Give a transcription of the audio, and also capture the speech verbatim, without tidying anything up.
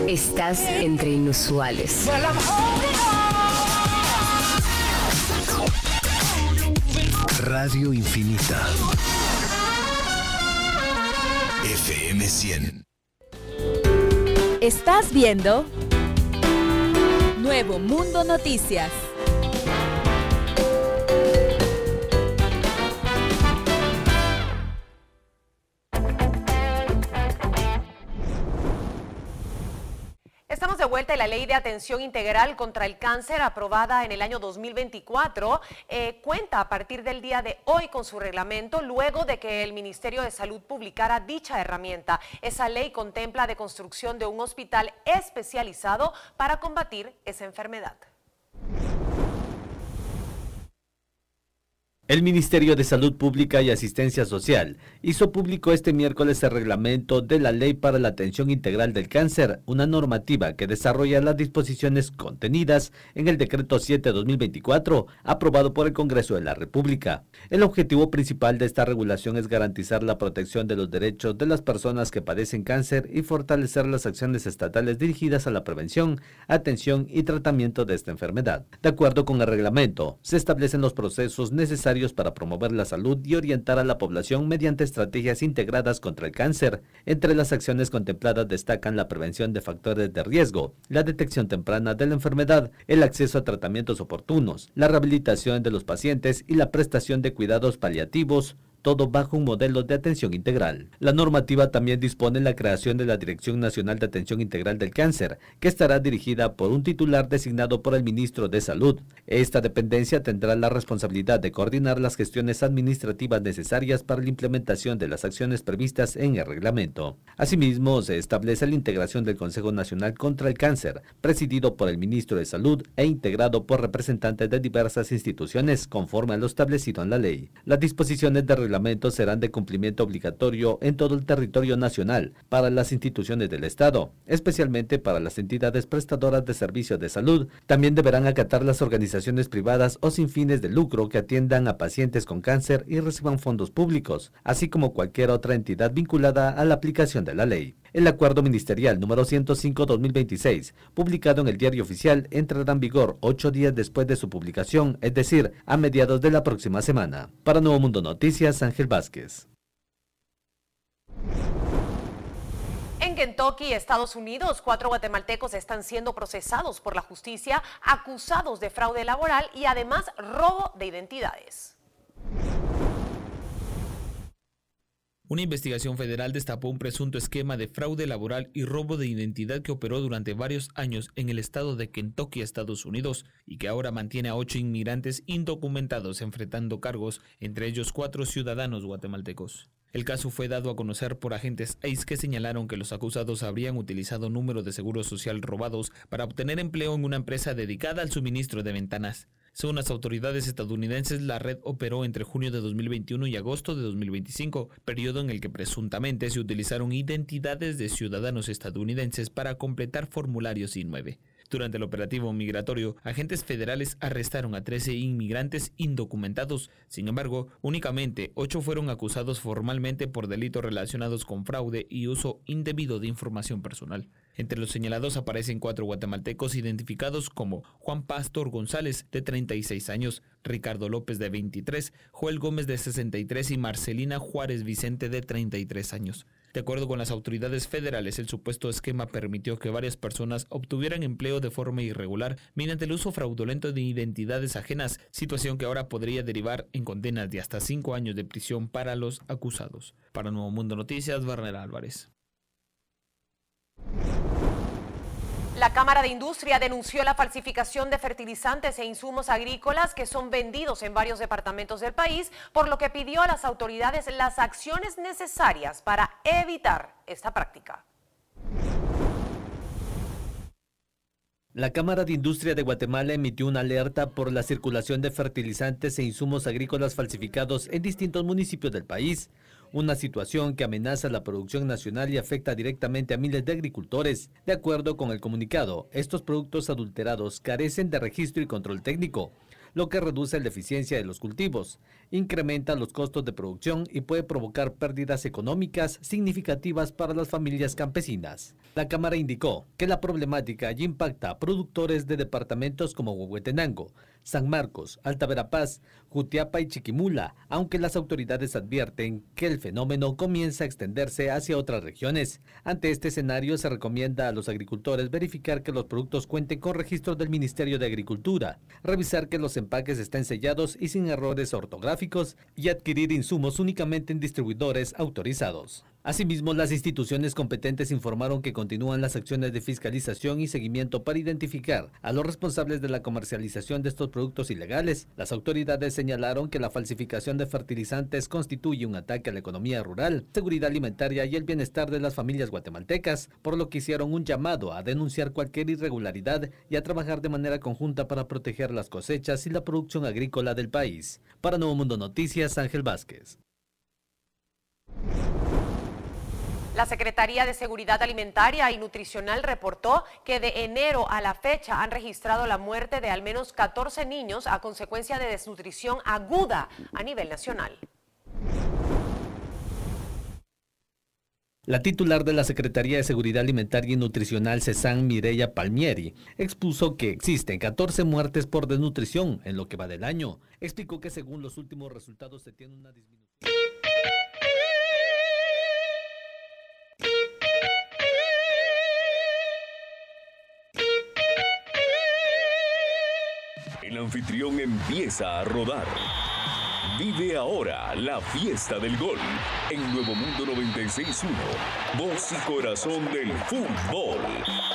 Estás entre inusuales. Radio Infinita. F M cien. Estás viendo Nuevo Mundo Noticias. Estamos de vuelta y la Ley de Atención Integral contra el Cáncer, aprobada en el año dos mil veinticuatro, eh, cuenta a partir del día de hoy con su reglamento, luego de que el Ministerio de Salud publicara dicha herramienta. Esa ley contempla la construcción de un hospital especializado para combatir esa enfermedad. El Ministerio de Salud Pública y Asistencia Social hizo público este miércoles el reglamento de la Ley para la Atención Integral del Cáncer, una normativa que desarrolla las disposiciones contenidas en el Decreto siete dos mil veinticuatro, aprobado por el Congreso de la República. El objetivo principal de esta regulación es garantizar la protección de los derechos de las personas que padecen cáncer y fortalecer las acciones estatales dirigidas a la prevención, atención y tratamiento de esta enfermedad. De acuerdo con el reglamento, se establecen los procesos necesarios para promover la salud y orientar a la población mediante estrategias integradas contra el cáncer. Entre las acciones contempladas destacan la prevención de factores de riesgo, la detección temprana de la enfermedad, el acceso a tratamientos oportunos, la rehabilitación de los pacientes y la prestación de cuidados paliativos, todo bajo un modelo de atención integral. La normativa también dispone la creación de la Dirección Nacional de Atención Integral del Cáncer, que estará dirigida por un titular designado por el Ministro de Salud. Esta dependencia tendrá la responsabilidad de coordinar las gestiones administrativas necesarias para la implementación de las acciones previstas en el reglamento. Asimismo, se establece la integración del Consejo Nacional contra el Cáncer, presidido por el Ministro de Salud e integrado por representantes de diversas instituciones, conforme a lo establecido en la ley. Las disposiciones de reglamentos serán de cumplimiento obligatorio en todo el territorio nacional para las instituciones del Estado, especialmente para las entidades prestadoras de servicios de salud. También deberán acatar las organizaciones privadas o sin fines de lucro que atiendan a pacientes con cáncer y reciban fondos públicos, así como cualquier otra entidad vinculada a la aplicación de la ley. El acuerdo ministerial número ciento cinco guión dos mil veintiséis, publicado en el Diario Oficial, entrará en vigor ocho días después de su publicación, es decir, a mediados de la próxima semana. Para Nuevo Mundo Noticias, Ángel Vázquez. En Kentucky, Estados Unidos, cuatro guatemaltecos están siendo procesados por la justicia, acusados de fraude laboral y además robo de identidades. Una investigación federal destapó un presunto esquema de fraude laboral y robo de identidad que operó durante varios años en el estado de Kentucky, Estados Unidos, y que ahora mantiene a ocho inmigrantes indocumentados enfrentando cargos, entre ellos cuatro ciudadanos guatemaltecos. El caso fue dado a conocer por agentes I C E que señalaron que los acusados habrían utilizado números de seguro social robados para obtener empleo en una empresa dedicada al suministro de ventanas. Según las autoridades estadounidenses, la red operó entre junio de dos mil veintiuno y agosto de dos mil veinticinco, periodo en el que presuntamente se utilizaron identidades de ciudadanos estadounidenses para completar formularios I nueve. Durante el operativo migratorio, agentes federales arrestaron a trece inmigrantes indocumentados. Sin embargo, únicamente ocho fueron acusados formalmente por delitos relacionados con fraude y uso indebido de información personal. Entre los señalados aparecen cuatro guatemaltecos identificados como Juan Pastor González, de treinta y seis años, Ricardo López, de veintitrés, Joel Gómez, de sesenta y tres y Marcelina Juárez Vicente, de treinta y tres años. De acuerdo con las autoridades federales, el supuesto esquema permitió que varias personas obtuvieran empleo de forma irregular mediante el uso fraudulento de identidades ajenas, situación que ahora podría derivar en condenas de hasta cinco años de prisión para los acusados. Para Nuevo Mundo Noticias, Werner Álvarez. La Cámara de Industria denunció la falsificación de fertilizantes e insumos agrícolas que son vendidos en varios departamentos del país, por lo que pidió a las autoridades las acciones necesarias para evitar esta práctica. La Cámara de Industria de Guatemala emitió una alerta por la circulación de fertilizantes e insumos agrícolas falsificados en distintos municipios del país. Una situación que amenaza la producción nacional y afecta directamente a miles de agricultores. De acuerdo con el comunicado, estos productos adulterados carecen de registro y control técnico, lo que reduce la eficiencia de los cultivos. incrementa los costos de producción y puede provocar pérdidas económicas significativas para las familias campesinas. La Cámara indicó que la problemática ya impacta a productores de departamentos como Huehuetenango, San Marcos, Alta Verapaz, Jutiapa y Chiquimula, aunque las autoridades advierten que el fenómeno comienza a extenderse hacia otras regiones. Ante este escenario, se recomienda a los agricultores verificar que los productos cuenten con registros del Ministerio de Agricultura, revisar que los empaques estén sellados y sin errores ortográficos y adquirir insumos únicamente en distribuidores autorizados. Asimismo, las instituciones competentes informaron que continúan las acciones de fiscalización y seguimiento para identificar a los responsables de la comercialización de estos productos ilegales. Las autoridades señalaron que la falsificación de fertilizantes constituye un ataque a la economía rural, seguridad alimentaria y el bienestar de las familias guatemaltecas, por lo que hicieron un llamado a denunciar cualquier irregularidad y a trabajar de manera conjunta para proteger las cosechas y la producción agrícola del país. Para Nuevo Mundo Noticias, Ángel Vázquez. La Secretaría de Seguridad Alimentaria y Nutricional reportó que de enero a la fecha han registrado la muerte de al menos catorce niños a consecuencia de desnutrición aguda a nivel nacional. La titular de la Secretaría de Seguridad Alimentaria y Nutricional, Cesán Mireya Palmieri, expuso que existen catorce muertes por desnutrición en lo que va del año. Explicó que según los últimos resultados se tiene una disminución. El anfitrión empieza a rodar. Vive ahora la fiesta del gol en Nuevo Mundo noventa y seis punto uno, voz y corazón del fútbol.